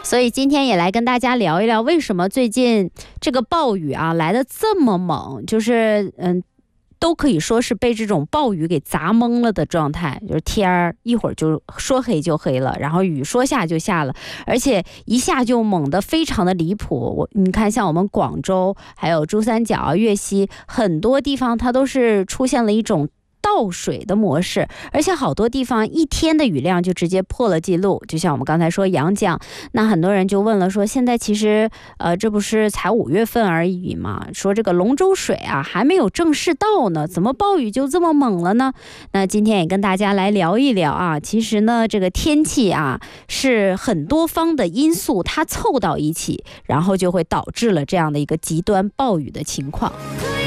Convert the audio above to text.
所以今天也来跟大家聊一聊，为什么最近这个暴雨啊来得这么猛，就是都可以说是被这种暴雨给砸懵了的状态，就是天儿一会儿就说黑就黑了，然后雨说下就下了，而且一下就猛得非常的离谱。你看像我们广州还有珠三角、粤西很多地方，它都是出现了一种倒水的模式，而且好多地方一天的雨量就直接破了记录。就像我们刚才说阳江，那很多人就问了，说现在其实这不是才5月份而已嘛，说这个龙舟水啊还没有正式到呢，怎么暴雨就这么猛了呢？那今天也跟大家来聊一聊啊，其实呢这个天气啊是很多方的因素它凑到一起，然后就会导致了这样的一个极端暴雨的情况。